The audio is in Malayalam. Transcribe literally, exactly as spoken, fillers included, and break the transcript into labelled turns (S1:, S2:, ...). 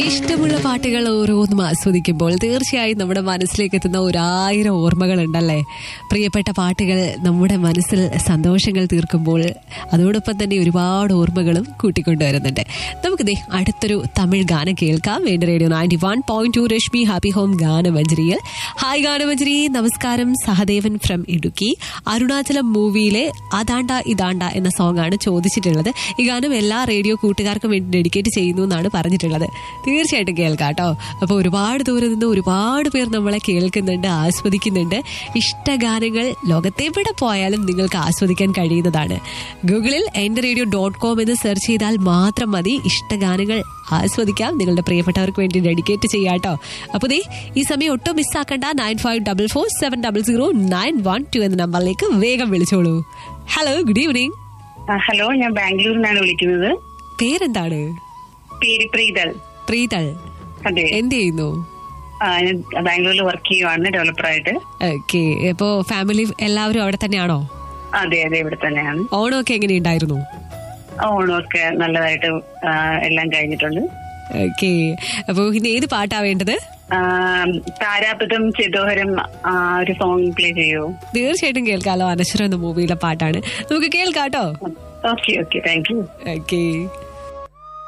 S1: ഇഷ്ടമുള്ള പാട്ടുകൾ ഓരോന്നും ആസ്വദിക്കുമ്പോൾ തീർച്ചയായും നമ്മുടെ മനസ്സിലേക്ക് എത്തുന്ന ഒരായിരം ഓർമ്മകൾ ഉണ്ടല്ലേ. പ്രിയപ്പെട്ട പാട്ടുകൾ നമ്മുടെ മനസ്സിൽ സന്തോഷങ്ങൾ തീർക്കുമ്പോൾ അതോടൊപ്പം തന്നെ ഒരുപാട് ഓർമ്മകളും കൂട്ടിക്കൊണ്ടുവരുന്നുണ്ട്. നമുക്ക് ദേ അടുത്തൊരു തമിഴ് ഗാനം കേൾക്കാം. വേണ്ട radio ninety one point two Rashmi happy home ഗാനമഞ്ജരിയിൽ. Hi ഗാനമഞ്ജരി, നമസ്കാരം. സഹദേവൻ ഫ്രം ഇടുക്കി. അരുണാചലം മൂവിയിലെ അതാണ്ട ഇതാണ്ട എന്ന സോങ് ആണ് ചോദിച്ചിട്ടുള്ളത്. ഈ ഗാനം എല്ലാ റേഡിയോ കൂട്ടുകാർക്കും വേണ്ടി ഡെഡിക്കേറ്റ് ചെയ്യുന്നു എന്നാണ് പറഞ്ഞിട്ടുള്ളത്. തീർച്ചയായിട്ടും കേൾക്കാം കേട്ടോ. അപ്പോൾ ഒരുപാട് ദൂരെ നിന്ന് ഒരുപാട് പേർ നമ്മളെ കേൾക്കുന്നുണ്ട്, ആസ്വദിക്കുന്നുണ്ട്. ഇഷ്ടഗാനങ്ങൾ ലോകത്തെവിടെ പോയാലും നിങ്ങൾക്ക് ആസ്വദിക്കാൻ കഴിയുന്നതാണ്. ഗൂഗിളിൽ എന്റെ റേഡിയോ ഡോട്ട് കോം എന്ന് സെർച്ച് ചെയ്താൽ മാത്രം മതി. ഇഷ്ടഗാനങ്ങൾ ആസ്വദിക്കാം, നിങ്ങളുടെ പ്രിയപ്പെട്ടവർക്ക് വേണ്ടി ഡെഡിക്കേറ്റ് ചെയ്യാട്ടോ. അപ്പോൾ ദേ ഈ സമയം ഒട്ടും മിസ്സാക്കണ്ട. Nine five double four seven double zero nine one two എന്ന നമ്പറിലേക്ക് വേഗം വിളിച്ചോളൂ. Hello, good evening.
S2: ഹലോ, ഞാൻ ബാംഗ്ലൂരിൽ നിന്നാണ് വിളിക്കുന്നത്.
S1: പേരെന്താണ്?
S2: പേര് പ്രീതൽ.
S1: പ്രീതൽ,
S2: അതെ.
S1: എന്ത് ചെയ്യുന്നു?
S2: ഞാൻ ബാംഗ്ലൂരിൽ വർക്ക് ചെയ്യുവാണ് ഡെവലപ്പറായിട്ട്.
S1: ഓക്കെ. അപ്പോ ഫാമിലി എല്ലാവരും അവിടെ തന്നെയാണോ?
S2: അതെ അതെ, ഇവിടെ തന്നെയാണ്.
S1: ഓണമൊക്കെ എങ്ങനെയുണ്ടായിരുന്നു?
S2: ഓണമൊക്കെ നല്ലതായിട്ട് എല്ലാം കഴിഞ്ഞിട്ടുണ്ട്.
S1: ഓക്കെ. അപ്പൊ ഇനി ഏത് പാട്ടാ വേണ്ടത്?
S2: താരാപഥം ചേതോഹരം ഒരു സോങ് പ്ലേ ചെയ്യൂ.
S1: തീർച്ചയായിട്ടും കേൾക്കാലോ. അനശ്വരം എന്ന മൂവിയിലെ പാട്ടാണ്, നമുക്ക് കേൾക്കാട്ടോ.
S2: Okay okay, thank you.
S1: Okay.